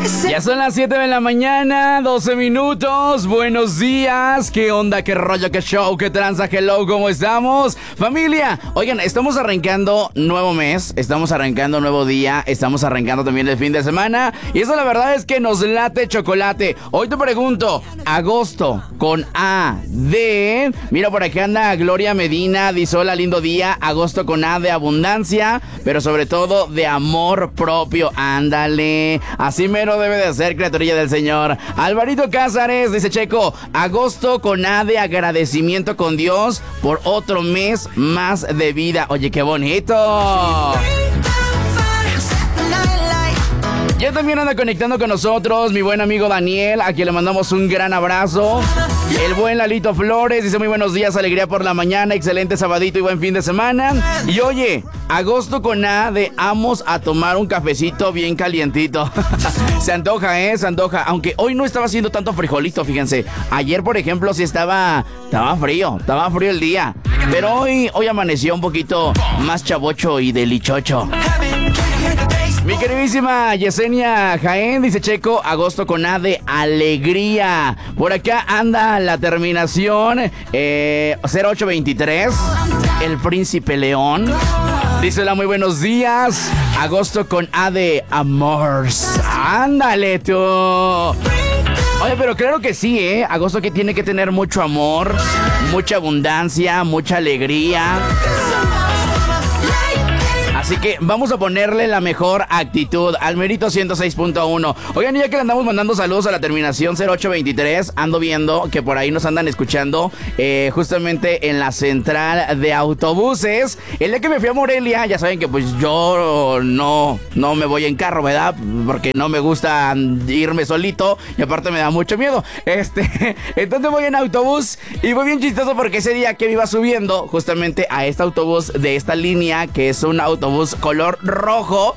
Ya son las 7 de la mañana, 12 minutos. Buenos días. ¿Qué onda? ¿Qué rollo? ¿Qué show? ¿Qué tranza? Hello, ¿cómo estamos? Familia, oigan, estamos arrancando nuevo mes, estamos arrancando nuevo día, estamos arrancando también el fin de semana. Y eso la verdad es que nos late chocolate. Hoy te pregunto, agosto con A de... Mira, por aquí anda Gloria Medina, dice hola, lindo día. Agosto con A de abundancia, pero sobre todo de amor propio. Ándale, así mero debe de ser, criaturilla del Señor. Alvarito Cázares, dice Checo, agosto con A de agradecimiento con Dios por otro mes más de vida. Oye, qué bonito. Ya también anda conectando con nosotros mi buen amigo Daniel, a quien le mandamos un gran abrazo. El buen Lalito Flores dice muy buenos días, alegría por la mañana, excelente sabadito y buen fin de semana. Y oye, agosto con A de vamos a tomar un cafecito bien calientito. Se antoja, se antoja. Aunque hoy no estaba haciendo tanto frijolito, fíjense. Ayer, por ejemplo, sí estaba frío el día. Pero hoy amaneció un poquito más chavocho y delichocho. Mi queridísima Yesenia Jaén, dice Checo, agosto con A de alegría. Por acá anda la terminación 0823, el Príncipe León. Dice hola, muy buenos días. Agosto con A de amor. Ándale tú. Oye, pero claro que sí, agosto que tiene que tener mucho amor, mucha abundancia, mucha alegría. Así que vamos a ponerle la mejor actitud al Mérito 106.1. Oigan, ya que le andamos mandando saludos a la terminación 0823, ando viendo que por ahí nos andan escuchando justamente en la central de autobuses. El día que me fui a Morelia, ya saben que pues yo no me voy en carro, ¿verdad? Porque no me gusta irme solito y aparte me da mucho miedo. Entonces voy en autobús y fue bien chistoso porque ese día que me iba subiendo justamente a este autobús de esta línea, que es un autobús color rojo,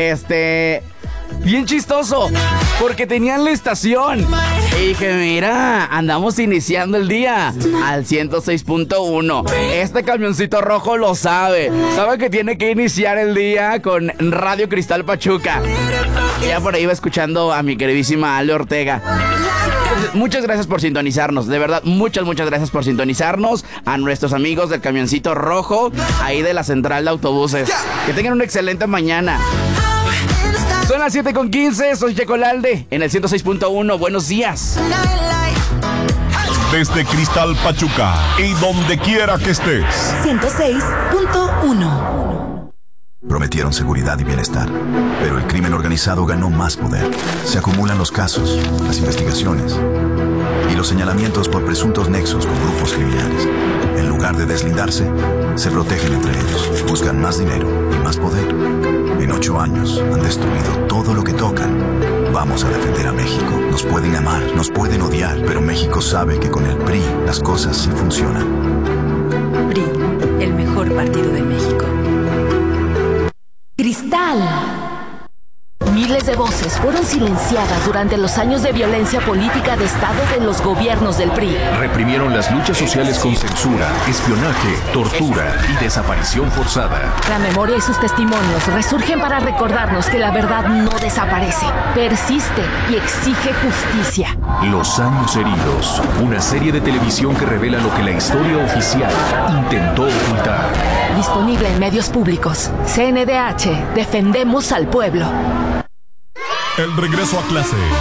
bien chistoso, porque tenían la estación. Y dije, mira, andamos iniciando el día al 106.1. Este camioncito rojo lo sabe que tiene que iniciar el día con Radio Cristal Pachuca. Ya por ahí iba escuchando a mi queridísima Ale Ortega. Muchas gracias por sintonizarnos, de verdad, muchas gracias por sintonizarnos. A nuestros amigos del camioncito rojo, ahí de la central de autobuses. Que tengan una excelente mañana. Son las 7:15, soy Checo Lalde en el 106.1, buenos días. Desde Cristal Pachuca y donde quiera que estés. 106.1. Prometieron seguridad y bienestar, pero el crimen organizado ganó más poder. Se acumulan los casos, las investigaciones y los señalamientos por presuntos nexos con grupos criminales. En lugar de deslindarse, se protegen entre ellos, buscan más dinero y más poder. En 8 años han destruido todo lo que tocan. Vamos a defender a México. Nos pueden amar, nos pueden odiar, pero México sabe que con el PRI las cosas sí funcionan. PRI, el mejor partido de México. Cristal. Miles de voces fueron silenciadas durante los años de violencia política de Estado de los gobiernos del PRI. Reprimieron las luchas sociales con censura, espionaje, tortura y desaparición forzada. La memoria y sus testimonios resurgen para recordarnos que la verdad no desaparece, persiste y exige justicia. Los años heridos, una serie de televisión que revela lo que la historia oficial intentó ocultar. Disponible en medios públicos. CNDH, defendemos al pueblo. El regreso a clase